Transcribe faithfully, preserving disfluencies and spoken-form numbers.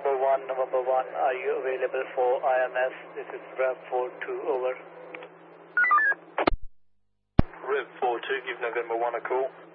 November one, November one, are you available for I M S? This is Rev four two, over. Rev four two, give November one a call.